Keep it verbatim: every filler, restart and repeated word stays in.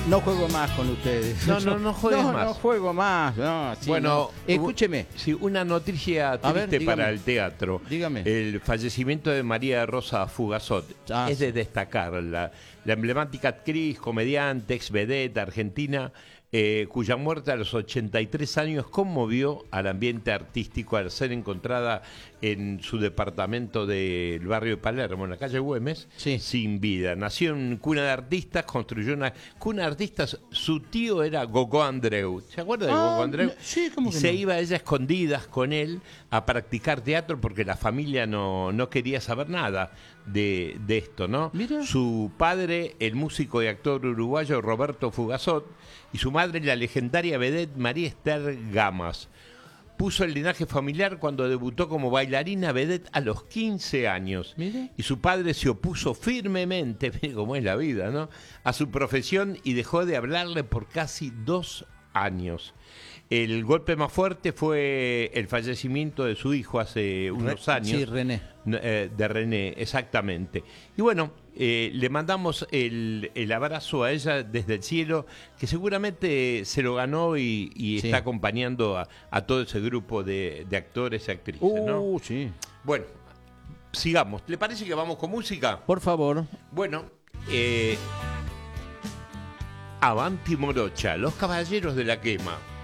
No juego más con ustedes. No, no, no juegues no, más. No juego más. No, sí, bueno, no. Escúcheme. Sí, una noticia A ver, triste dígame. para el teatro. Dígame. El fallecimiento de María Rosa Fugazot. Ah, es sí. de destacar. La, la emblemática actriz, comediante, ex vedette argentina, eh, cuya muerte a los ochenta y tres años conmovió al ambiente artístico al ser encontrada en su departamento del barrio de Palermo, en la calle Güemes, Sí. sin vida. Nació en cuna de artistas, construyó una cuna de artistas. Su tío era Gogó Andreu. ¿Se acuerda de Ah, Gogó Andreu? no, sí, ¿cómo Y que se no? iba ella a escondidas con él a practicar teatro porque la familia no, no quería saber nada de, de esto, ¿no? Mira. Su padre, el músico y actor uruguayo Roberto Fugazot, y su madre, la legendaria vedette María Esther Gamas. Puso el linaje familiar cuando debutó como bailarina vedette a los quince años. Mire. Y su padre se opuso firmemente, mire cómo es la vida, ¿no?, a su profesión y dejó de hablarle por casi dos años. El golpe más fuerte fue el fallecimiento de su hijo hace unos años. Sí, René. Eh, de René, exactamente. Y bueno, eh, le mandamos el, el abrazo a ella desde el cielo, que seguramente se lo ganó y, y Sí. está acompañando a, a todo ese grupo de, de actores y actrices, Uh, ¿no? sí. Bueno, sigamos. ¿Le parece que vamos con música? Por favor. Bueno, eh, Avanti Morocha, los caballeros de la quema.